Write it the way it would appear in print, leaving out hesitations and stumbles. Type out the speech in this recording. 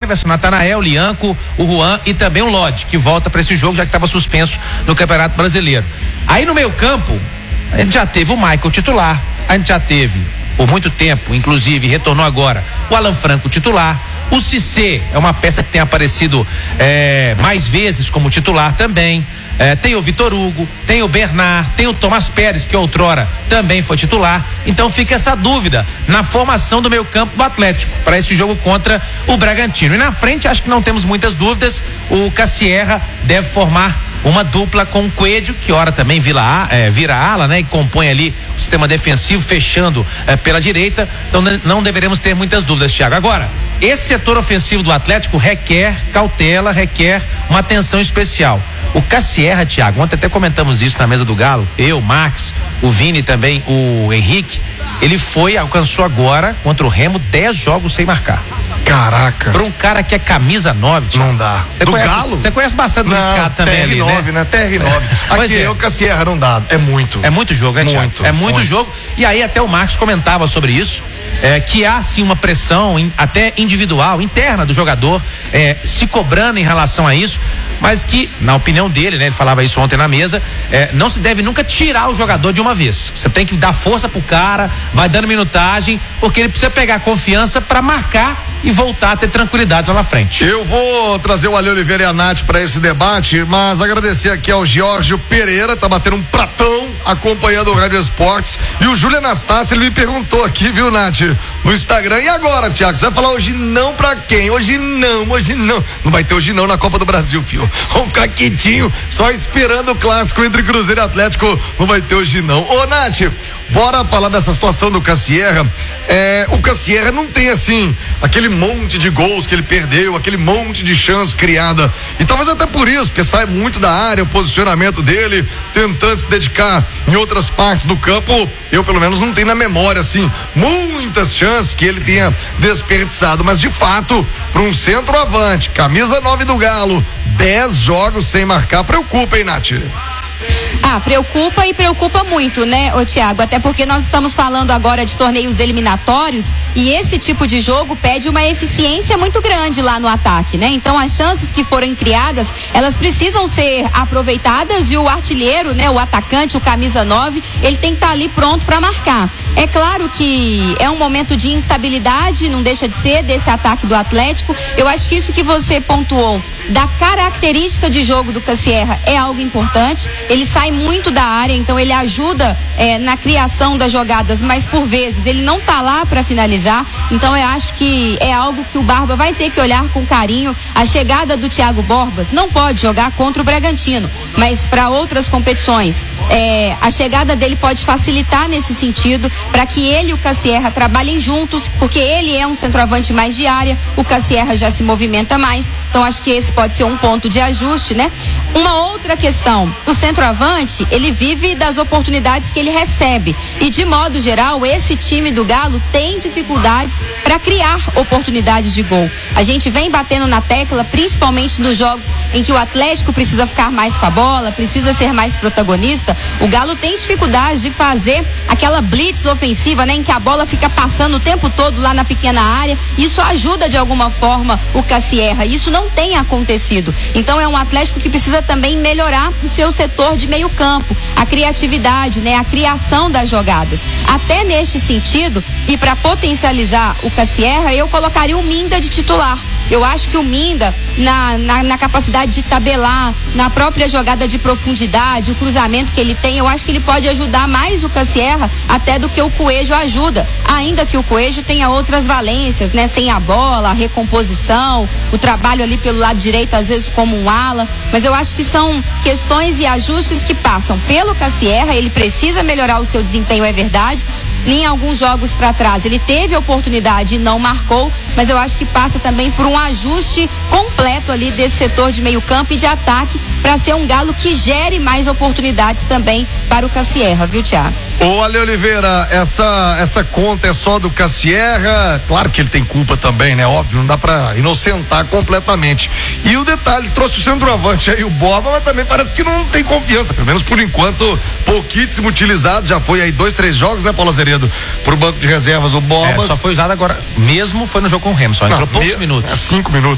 Everson, Natanael, Lianco, o Juan e também o Lodge, que volta para esse jogo, já que estava suspenso no Campeonato Brasileiro. Aí no meio campo, a gente já teve o Michael titular, a gente já teve por muito tempo, inclusive retornou agora o Alan Franco titular. O Cissé é uma peça que tem aparecido mais vezes como titular também. Tem o Vitor Hugo, tem o Bernard, tem o Tomás Pérez, que outrora também foi titular. Então fica essa dúvida na formação do meio campo do Atlético para esse jogo contra o Bragantino. E na frente acho que não temos muitas dúvidas. O Cassierra deve formar uma dupla com o Coelho, que ora também vira ala, né? E compõe ali o sistema defensivo, fechando pela direita. Então não deveremos ter muitas dúvidas, Thiago. Agora, esse setor ofensivo do Atlético requer cautela, requer uma atenção especial. O Cassierra, Thiago, ontem até comentamos isso na mesa do Galo, eu, Max, o Vini também, o Henrique, ele alcançou agora contra o Remo 10 jogos sem marcar. Caraca. Para um cara que é camisa 9, Thiago. Não dá. Galo? Você conhece bastante do Escada também ali, né? TR9. Aqui o Cassierra não dá, é muito. É muito jogo, né, Thiago? É muito jogo. E aí até o Marcos comentava sobre isso, que há sim uma pressão até individual, interna do jogador, se cobrando em relação a isso, mas que, na opinião dele, né, ele falava isso ontem na mesa, não se deve nunca tirar o jogador de uma vez. Você tem que dar força pro cara, vai dando minutagem, porque ele precisa pegar confiança para marcar e voltar a ter tranquilidade lá na frente. Eu vou trazer o Ale Oliveira e a Nath para esse debate, mas agradecer aqui ao Giorgio Pereira, tá batendo um pratão acompanhando o Rádio Esportes, e o Júlio Anastácio, ele me perguntou aqui, viu, Nath, no Instagram: e agora, Thiago, você vai falar hoje não pra quem? Hoje não vai ter hoje não na Copa do Brasil, filho. Vamos ficar quietinho, só esperando o clássico entre Cruzeiro e Atlético, não vai ter hoje não. Ô, Nath, bora falar dessa situação do Cassierra. O Cassierra não tem assim aquele monte de gols que ele perdeu, aquele monte de chance criada, e talvez até por isso, porque sai muito da área, o posicionamento dele, tentando se dedicar em outras partes do campo. Eu pelo menos não tenho na memória assim muitas chances que ele tenha desperdiçado, mas de fato, para um centroavante, camisa 9 do Galo, 10 jogos sem marcar, preocupa, hein, Nath? Preocupa e preocupa muito, né, ô Thiago? Até porque nós estamos falando agora de torneios eliminatórios e esse tipo de jogo pede uma eficiência muito grande lá no ataque, né? Então as chances que forem criadas, elas precisam ser aproveitadas, e o artilheiro, né, o atacante, o camisa 9, ele tem que estar ali pronto para marcar. É claro que é um momento de instabilidade, não deixa de ser, desse ataque do Atlético. Eu acho que isso que você pontuou da característica de jogo do Cassierra é algo importante. Ele sai muito da área, então ele ajuda na criação das jogadas, mas por vezes ele não tá lá para finalizar. Então eu acho que é algo que o Barba vai ter que olhar com carinho. A chegada do Thiago Borbas não pode jogar contra o Bragantino, mas para outras competições a chegada dele pode facilitar nesse sentido, para que ele e o Cassierra trabalhem juntos, porque ele é um centroavante mais de área, o Cassierra já se movimenta mais. Então acho que esse pode ser um ponto de ajuste, né? Uma outra questão: o centroavante, ele vive das oportunidades que ele recebe, e de modo geral esse time do Galo tem dificuldades para criar oportunidades de gol. A gente vem batendo na tecla, principalmente nos jogos em que o Atlético precisa ficar mais com a bola, precisa ser mais protagonista. O Galo tem dificuldades de fazer aquela blitz ofensiva, né, em que a bola fica passando o tempo todo lá na pequena área. Isso ajuda de alguma forma o Cassierra, isso não tem acontecido. Então é um Atlético que precisa também melhorar o seu setor de meio campo, a criatividade, né, a criação das jogadas. Até neste sentido, e para potencializar o Cassierra, eu colocaria o Minda de titular. Eu acho que o Minda, na capacidade de tabelar, na própria jogada de profundidade, o cruzamento que ele tem, eu acho que ele pode ajudar mais o Cassierra até do que o Coelho ajuda, ainda que o Coelho tenha outras valências, né? Sem a bola, a recomposição, o trabalho ali pelo lado direito, às vezes como um ala, mas eu acho que são questões e ajustes que passam pelo Cassierra. Ele precisa melhorar o seu desempenho, é verdade. Em alguns jogos para trás ele teve a oportunidade e não marcou, mas eu acho que passa também por um ajuste completo ali desse setor de meio campo e de ataque, para ser um Galo que gere mais oportunidades também para o Cassierra, viu, Thiago? Ô, Ale Oliveira, essa conta é só do Cassierra? Claro que ele tem culpa também, né? Óbvio, não dá pra inocentar completamente. E o detalhe, trouxe o centroavante aí, o Borba, mas também parece que não tem confiança, pelo menos por enquanto, pouquíssimo utilizado, já foi aí 2-3 jogos, né, Paulo Azeredo, pro banco de reservas, o Borba. Só foi usado agora, mesmo foi no jogo com o Remo, só entrou poucos minutos. 5 minutos.